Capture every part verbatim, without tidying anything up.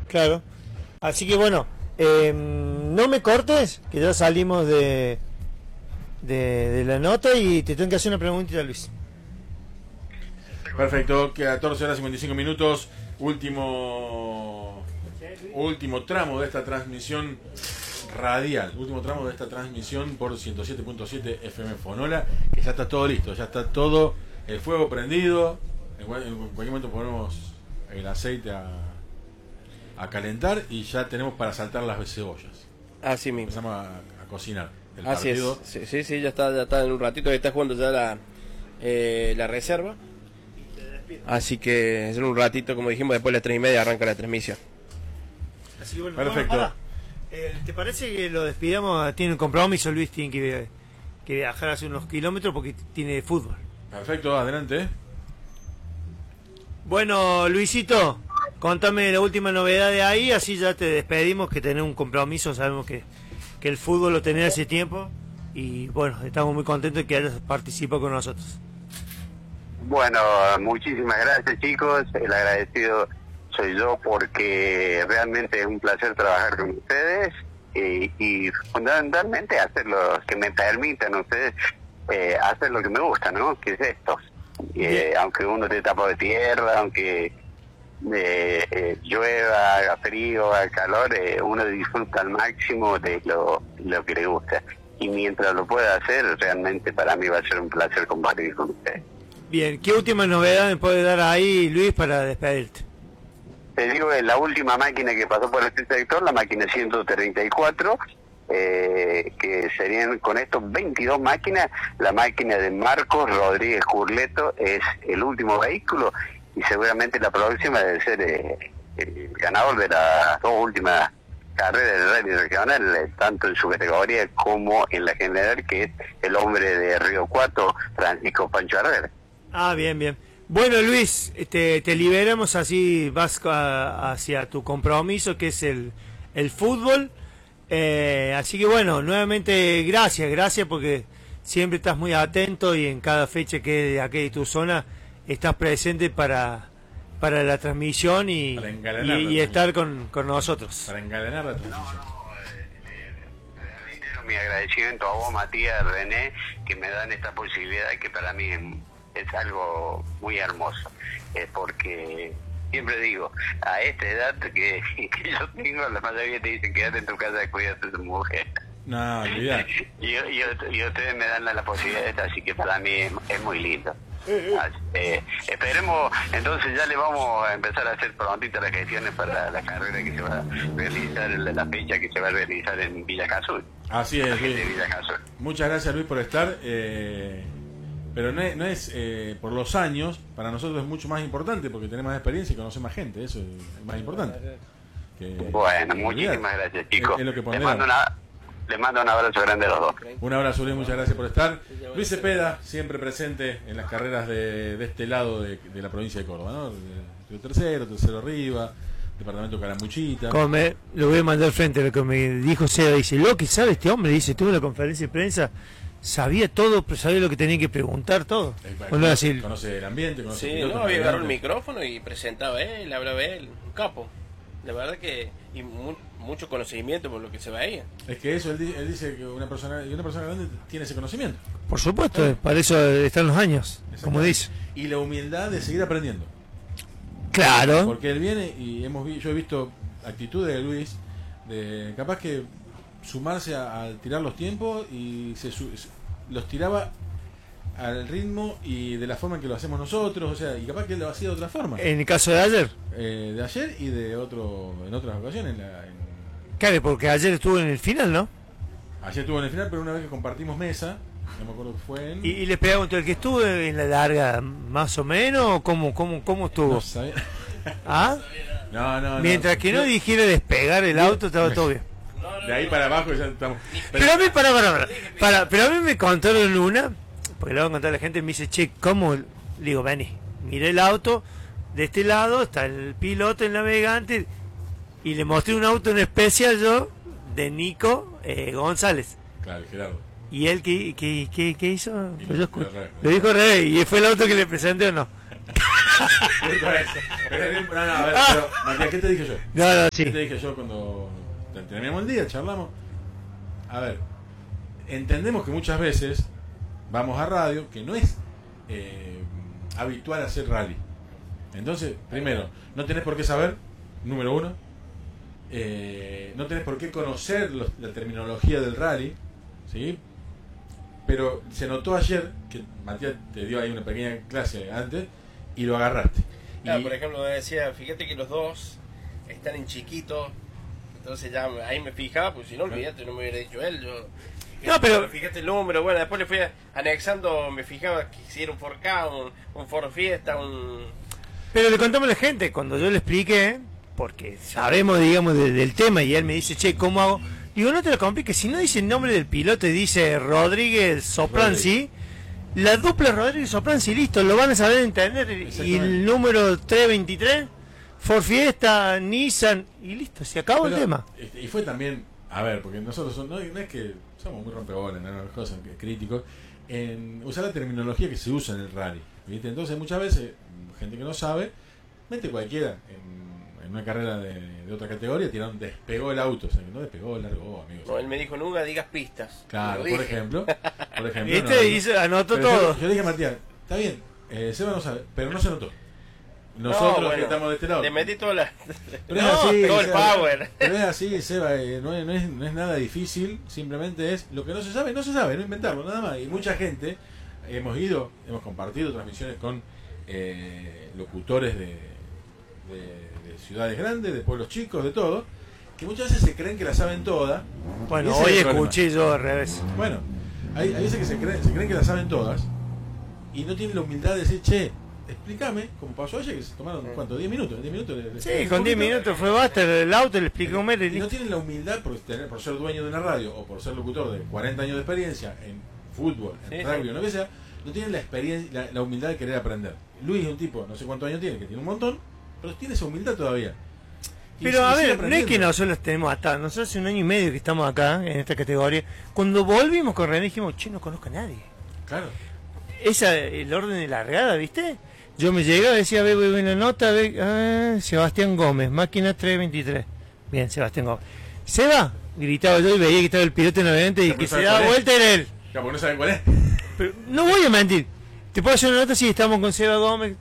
Claro. Así que bueno, eh, no me cortes, que ya salimos de, de, de la nota y te tengo que hacer una preguntita, Luis. Perfecto, catorce horas cincuenta y cinco minutos, último último tramo de esta transmisión radial, último tramo de esta transmisión por ciento siete punto siete F M Fonola, que ya está todo listo, ya está todo el fuego prendido, en cualquier momento ponemos el aceite a, a calentar y ya tenemos para saltar las cebollas. Así mismo. Empezamos a, a cocinar el Así partido. es, sí, sí, sí, ya está, ya está en un ratito, está jugando ya la, eh, la reserva. Así que en un ratito, como dijimos, después de las tres y media arranca la transmisión. Así que bueno, perfecto. Bueno, eh, ¿te parece que lo despidamos? Tiene un compromiso, Luis, tiene que, que viajar hace unos kilómetros porque tiene fútbol. Perfecto, adelante. Bueno, Luisito, contame la última novedad de ahí, así ya te despedimos, que tenés un compromiso, sabemos que, que el fútbol lo tenés hace tiempo y bueno, estamos muy contentos de que hayas participado con nosotros. Bueno, muchísimas gracias, chicos, el agradecido soy yo porque realmente es un placer trabajar con ustedes y, y fundamentalmente hacer lo que me permitan ustedes eh, hacer lo que me gusta, ¿no? Que es esto. Eh, aunque uno te tapa de tierra, aunque eh, eh, llueva, haga frío, haga calor, eh, uno disfruta al máximo de lo, lo que le gusta. Y mientras lo pueda hacer, realmente para mí va a ser un placer compartir con ustedes. Bien, ¿qué última novedad me puede dar ahí, Luis, para despedirte? Te digo, la última máquina que pasó por este sector, la máquina ciento treinta y cuatro, eh, que serían con estos veintidós máquinas, la máquina de Marcos Rodríguez Curleto es el último vehículo y seguramente la próxima debe ser eh, el ganador de las dos últimas carreras del rally regional, eh, tanto en su categoría como en la general, que es el hombre de Río Cuarto, Francisco Pancho Herrera. Ah, bien, bien. Bueno, Luis, te, te liberamos, así vas a, hacia tu compromiso, que es el, el fútbol. Eh, así que bueno, nuevamente gracias, gracias porque siempre estás muy atento y en cada fecha que es de aquí de tu zona estás presente para, para la transmisión y, Para y, engalanar y la estar con, con nosotros. Para engalanar la transmisión. No, no, eh, eh, reitero mi agradecimiento a vos, Matías, René, que me dan esta posibilidad que para mí es, es algo muy hermoso, eh, porque siempre digo, a esta edad que, que yo tengo, la mayoría te dicen quédate en tu casa y cuídate de tu mujer. No, olvidar. y, y, y ustedes me dan la, la posibilidad de esto, así que para mí es, es muy lindo. Así, eh, esperemos, entonces ya le vamos a empezar a hacer prontito las gestiones para la carrera que se va a realizar, la, la fecha que se va a realizar en Villa Azul. Así es, Luis. Villa Azul. Muchas gracias, Luis, por estar. Eh, pero no es, no es eh, por los años, para nosotros es mucho más importante porque tenemos más experiencia y conoce más gente, eso es más importante. Que, Bueno, que muchísimas olvidar. gracias, chicos. Es, es lo que les, mando una, les mando un abrazo grande a los dos. Un abrazo, Luis, muchas gracias por estar. Luis Cepeda, siempre presente en las carreras de, de este lado de, de la provincia de Córdoba, ¿no? De, de tercero, tercero arriba, departamento Calamuchita. Como me, lo voy a mandar frente a lo que me dijo Seda, dice, lo que sabe este hombre, dice, tuvo una conferencia de prensa, sabía todo, pero sabía lo que tenía que preguntar, todo. Eh, Bueno, así, conoce el ambiente, conoce Sí, el piloto, no, había agarrado el navegante. micrófono y presentaba él, hablaba él, un capo. La verdad que, y mu mucho conocimiento por lo que se veía. Es que eso, él, di- él dice que una persona, y una persona grande tiene ese conocimiento. por supuesto, para eso están los años, como dice. Y la humildad de seguir aprendiendo. Claro. Porque él viene y hemos vi, yo he visto actitudes de Luis, de capaz que sumarse a, a tirar los tiempos y se su, los tiraba al ritmo y de la forma en que lo hacemos nosotros, o sea, y capaz que él lo hacía de otra forma. En el caso de ayer, Eh, de ayer y de otro en otras ocasiones. En la, en, claro, porque ayer estuvo en el final, ¿no? ayer estuvo en el final, pero una vez que compartimos mesa, no me acuerdo que fue en... Y, y les pregunto, ¿el que estuvo en la larga, más o menos, o cómo, cómo, cómo estuvo? No sabía. ¿Ah? No, no, no. Mientras que no Yo- dijera despegar el auto, estaba todo bien. De ahí para abajo ya estamos. Pero a mí, para, para, para, para, pero a mí me contaron una, porque le voy a contar a la gente, me dice, che, ¿cómo? Le digo, vení, miré el auto, de este lado está el piloto, el navegante, y le mostré un auto en especial yo, de Nico eh, González. Claro, Gerardo. ¿Y él qué, qué, qué, qué hizo? Y Pues yo escu- lo- lo dijo Rey, y fue el auto que le presenté o no. Pero, no, no, a ver, pero, Matías, ¿qué te dije yo? No, no, sí. ¿Qué te dije yo cuando terminamos el día, charlamos? A ver, entendemos que muchas veces vamos a radio, que no es eh, habitual hacer rally. Entonces, primero, no tenés por qué saber, número uno, eh, no tenés por qué conocer los, la terminología del rally, ¿sí? Pero se notó ayer que Matías te dio ahí una pequeña clase antes y lo agarraste. Claro, y, por ejemplo, me decía, fíjate que los dos están en chiquito, entonces ya ahí me fijaba, pues si no, olvídate, no me hubiera dicho él, yo... No, pero... Fíjate el número, bueno, después le fui anexando, me fijaba que si era un cuatro K, un, un Ford Fiesta, un... Pero le contamos a la gente, cuando yo le expliqué, porque sabemos, digamos, de, del tema, y él me dice, che, ¿cómo hago? Digo, no te lo compliques, si no dice el nombre del piloto y dice Rodríguez Sopranzi, la dupla Rodríguez Sopranzi, listo, lo van a saber entender, y el número trescientos veintitrés, Ford Fiesta, Nissan, y listo, se acabó pero, el tema. Y fue también, a ver, porque nosotros son, no, no es que somos muy rompebolas, no, no, cosas críticos, en usar la terminología que se usa en el rally, ¿viste? Entonces muchas veces, gente que no sabe, mete cualquiera en, en una carrera de, de otra categoría, tiraron, despegó el auto, o sea, que no despegó, largó, amigos. No, él me dijo, nunca digas pistas. Claro, por ejemplo, por ejemplo. ¿Viste? No, Y se anotó pero todo. Yo, yo le dije a Matías, está bien, eh, Seba no sabe, pero no se notó. Nosotros no, bueno, que estamos de este lado. Le metí toda la... Pero no, es así, todo el Seba, power. Pero es así, Seba, eh, no, es, no, es, no es nada difícil, simplemente es lo que no se sabe, no se sabe, no inventarlo, nada más. Y mucha gente, hemos ido, hemos compartido transmisiones con eh, locutores de, de, de ciudades grandes, de pueblos chicos, de todo, que muchas veces se creen que la saben todas. Bueno, ese es hoy el problema. escuché yo al revés. Bueno, hay, hay veces que se creen, se creen que la saben todas y no tienen la humildad de decir, che, explícame, como pasó ayer, que se tomaron, ¿cuánto? ¿diez minutos? ¿diez minutos? Le- le- Sí, un con diez poquito. minutos fue basta, el auto le expliqué un mes y Y no listo. tienen la humildad por, tener, por ser dueño de una radio o por ser locutor de cuarenta años de experiencia en fútbol, en Sí, rugby sí. o lo que sea, no tienen la experiencia, la, la humildad de querer aprender. Luis es un tipo, no sé cuántos años tiene, que tiene un montón, pero tiene esa humildad todavía. Y Pero sigue- a sigue ver, no es aprendiendo. que nosotros los tenemos hasta, nosotros hace un año y medio que estamos acá, en esta categoría, cuando volvimos con René dijimos, che, no conozco a nadie. Claro. Esa, el orden de largada, ¿viste? Yo me llegaba y decía, ve, ve, ve la nota, ve, ah, Sebastián Gómez, máquina trescientos veintitrés. Bien, Sebastián Gómez. ¿Seba? Gritaba yo y veía que estaba el piloto navegantes y Pero que no se sabe daba cuál es. vuelta era él. Ya, porque no saben cuál es. Pero no voy a mentir. Te puedo hacer una nota si estamos con Seba Gómez.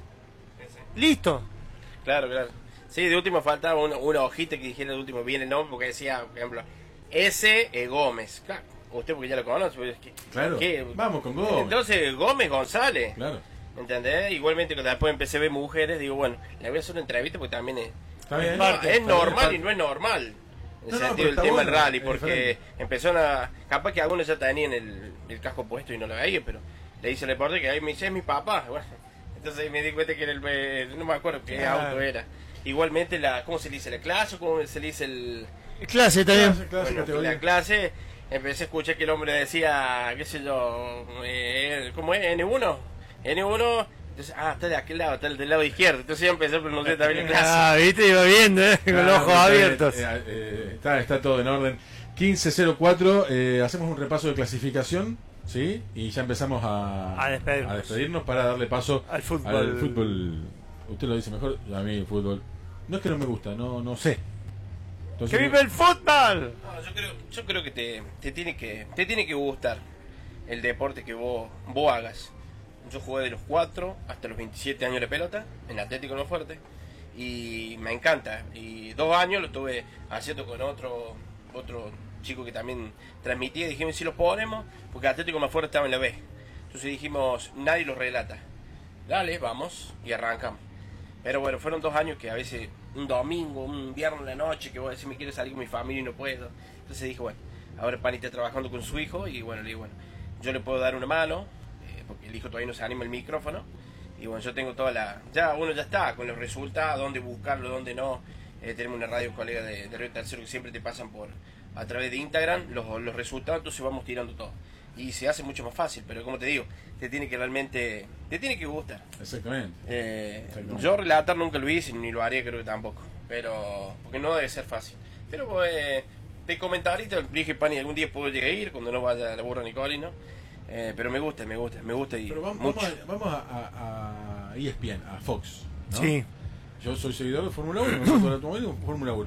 Listo. Claro, claro. Sí, de último faltaba una, una hojita que dijera de último bien el nombre, porque decía, por ejemplo, S. E. Gómez. Claro, usted porque ya lo conoce. Pues, ¿qué- Claro. qué? Vamos con Gómez. Entonces, Gómez González. Claro. ¿Entendés? Igualmente cuando después empecé a ver mujeres, digo, bueno, le voy a hacer una entrevista porque también es, Está bien. no, Está es bien, normal está- y no es normal. En No, el no, sentido pero del está tema bueno, del rally, es porque diferente. empezaron a... Capaz que algunos ya tenían el, el casco puesto y no lo veían, pero le hice el reporte que ahí me dice, es mi papá. Bueno, entonces me di cuenta que era el... el- no me acuerdo qué Claro. auto era. Igualmente, la ¿cómo se le dice? ¿La clase o cómo se le dice el...? Clase también. Clase, clase, Bueno, categoría. la clase, empecé a escuchar que el hombre decía, qué sé yo, eh, ¿cómo es? ¿N uno? ¿N uno? Entonces, ah, está de aquel lado, está del lado izquierdo. Entonces yo empecé a pronunciar también la clase. Ah, viste, iba viendo, ¿eh? Con los Ah, ojos está bien, abiertos. eh, eh, está, está todo en orden. quince cero cuatro, eh, hacemos un repaso de clasificación, ¿sí? Y ya empezamos a, A despedirnos. a despedirnos para darle paso Al fútbol. al fútbol. Usted lo dice mejor, a mí el fútbol. No es que no me gusta, no no sé. Entonces, ¡Que vive el fútbol! No, yo creo, yo creo que te, te tiene que te tiene que gustar el deporte que vos, vos hagas. Yo jugué de los cuatro hasta los veintisiete años de pelota en Atlético No Fuerte y me encanta. Y dos años lo estuve haciendo con otro otro chico que también transmitía y dijimos si lo ponemos porque Atlético No Fuerte estaba en la B. Entonces dijimos nadie lo relata. Dale, vamos y arrancamos. Pero bueno, fueron dos años que a veces un domingo, un viernes en la noche, que voy a decir me quiero salir con mi familia y no puedo. Entonces dije, bueno, ahora Pani está trabajando con su hijo y bueno, le digo, bueno, yo le puedo dar una mano, eh, porque el hijo todavía no se anima el micrófono. Y bueno, yo tengo toda la... Ya uno ya está con los resultados, dónde buscarlo, dónde no. Eh, tenemos una radio colega de, de Río Tercero que siempre te pasan por a través de Instagram los, los resultados, entonces vamos tirando todo. Y se hace mucho más fácil, pero como te digo, te tiene que realmente... Te tiene que gustar. Exactamente. Eh, Exactamente. yo relatar nunca lo hice ni lo haría, creo que tampoco, pero porque no debe ser fácil. Pero eh, te comentaba ahorita, dije Pani, algún día puedo llegar a ir cuando no vaya a la burra Nicoli, ¿no? Eh, pero me gusta, me gusta, me gusta y Pero vamos, mucho. vamos, a, vamos a, a- a E S P N, a Fox, ¿no? Sí. Yo soy seguidor de Fórmula uno, me gusta el automóvil, Fórmula uno.